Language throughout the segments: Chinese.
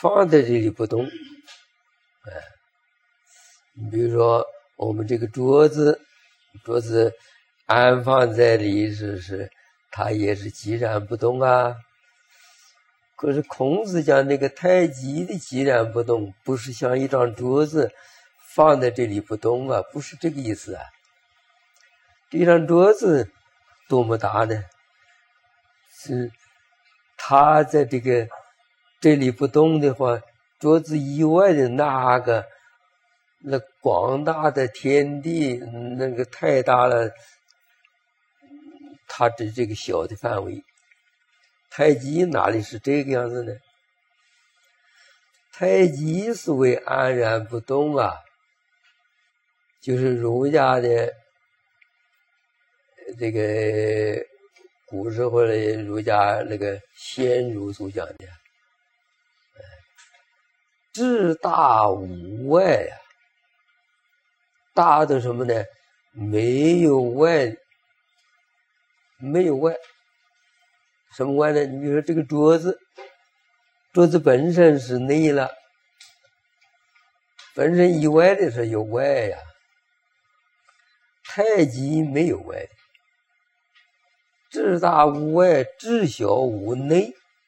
放在这里不动。你比如说我们这个桌子安放在里是它也是寂然不动啊。可是孔子讲那个太极的寂然不动，不是像一张桌子放在这里不动啊，不是这个意思啊。这张桌子多么大呢？是它在这里不动的话，桌子以外的那广大的天地，那个太大了，它的这个小的范围。太极哪里是这个样子呢？太极所谓安然不动啊，就是儒家的这个古时候的儒家那个先儒所讲的至大无外呀。大的什么呢？没有外。什么外呢？你比如说这个桌子本身是内了，本身以外的是有外呀。太极没有外的，至大无外，至小无内。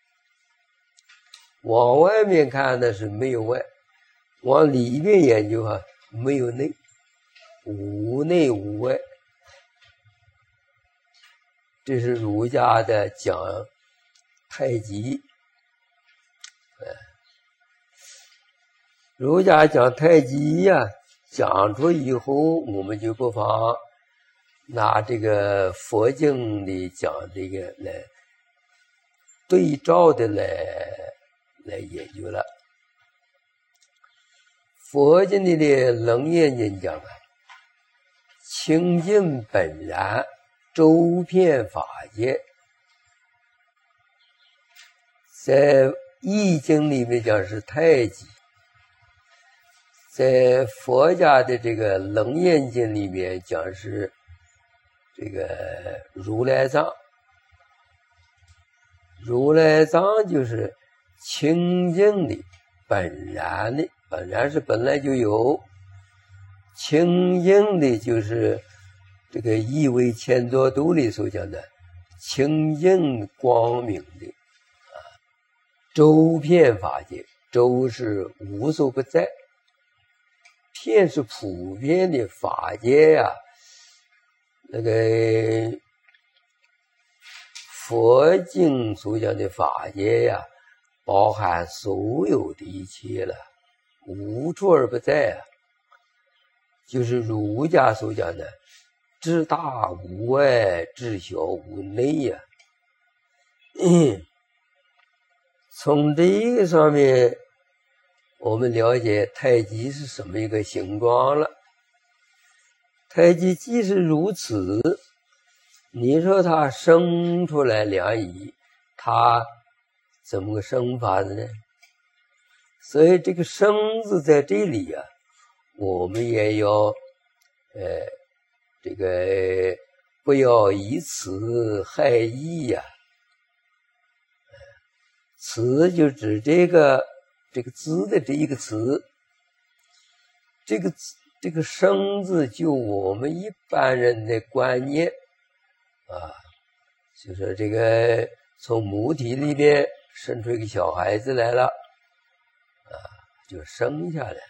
往外面看的是没有外，往里面研究啊，没有内，无内无外。这是儒家的讲太极。儒家讲太极呀，讲出以后，我们就不妨拿这个佛经里讲这个来对照的来研究了。佛经里的楞严经讲啊，清净本然，周遍法界。在易经里面讲是太极，在佛家的这个楞严经里面讲是这个如来藏。如来藏就是清净的本然的，本然是本来就有，清净的就是这个义为千作度里所讲的清净光明的周遍法界。周是无所不在，遍是普遍的法界呀。那个佛经所讲的法界呀，包含所有的一切了，无处而不在啊。就是儒家所讲的至大无外，至小无内呀。从这个上面我们了解太极是什么一个形状了。太极既是如此，你说它生出来两仪，它怎么个生法的呢？所以这个生字在这里啊，我们也要这个不要以此害义呀。此就指这个字的这一个词，这个生字，就我们一般人的观念啊，就说这个从母体里面生出一个小孩子来了啊，就生下来。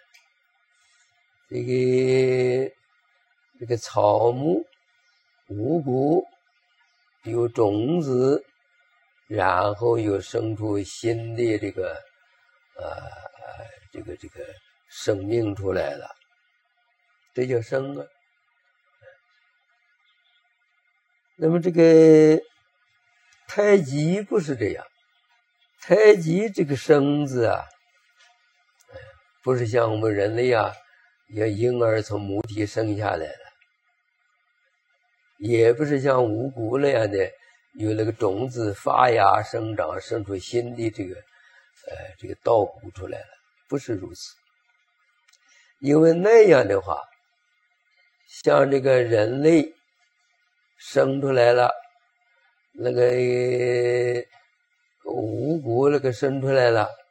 这个草木五谷有种子，然后又生出新的这个生命出来了，这叫生啊。那么这个太极不是这样，太极这个生字啊，不是像我们人类啊，要婴儿从母体生下来的，也不是像五谷那样的有那个种子发芽生长，生出新的这个稻谷出来了，不是如此。因为那样的话，像这个人类生出来了，那个五谷那个生出来了，